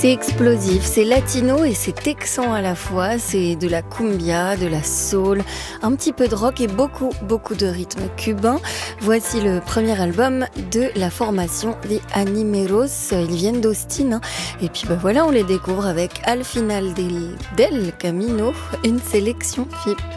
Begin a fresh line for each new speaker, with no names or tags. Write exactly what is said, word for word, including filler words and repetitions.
C'est explosif, c'est latino et c'est texan à la fois, c'est de la cumbia, de la soul, un petit peu de rock et beaucoup, beaucoup de rythme cubain. Voici le premier album de la formation The Animeros, ils viennent d'Austin, hein. Et puis bah voilà, on les découvre avec Al Final del, del Camino, une sélection F I P.